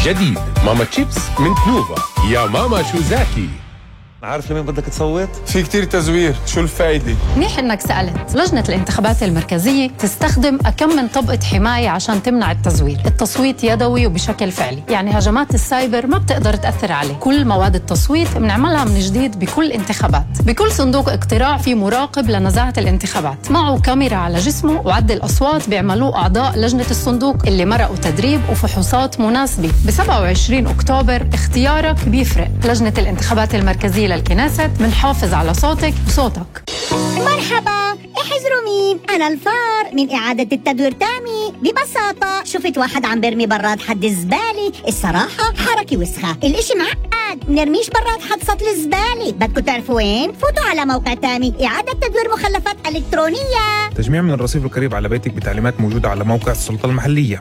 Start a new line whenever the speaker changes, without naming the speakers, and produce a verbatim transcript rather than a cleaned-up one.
جديد ماما تشيبس من نوفا. يا ماما شو زاكي.
عارف لمين بدك تصوت؟
في كتير تزوير، شو الفايدة؟
منيح انك سألت. لجنة الانتخابات المركزية تستخدم أكم من طبقة حماية عشان تمنع التزوير. التصويت يدوي وبشكل فعلي، يعني هجمات السايبر ما بتقدر تأثر عليه. كل مواد التصويت بنعملها من جديد بكل انتخابات. بكل صندوق اقتراع في مراقب لنزاهة الانتخابات، معه كاميرا على جسمه، وعد الأصوات بيعملوه أعضاء لجنة الصندوق اللي مرقوا تدريب وفحوصات مناسبة. ب سبعة وعشرين أكتوبر اختيارك بيفرق. لجنة الانتخابات المركزية للكنيست بنحافظ على صوتك وصوتك.
مرحبا، احذروا مين؟ أنا الفار من إعادة التدوير تامي. ببساطة شفت واحد عم برمي براد حد الزبالة، الصراحة حركة وسخة، الاشي معقد، منرميش براد حد سطل الزبالة. بدكم تعرفوا وين؟ فوتوا على موقع تامي إعادة تدوير مخلفات إلكترونية.
تجميع من الرصيف القريب على بيتك بتعليمات موجودة على موقع السلطة المحلية.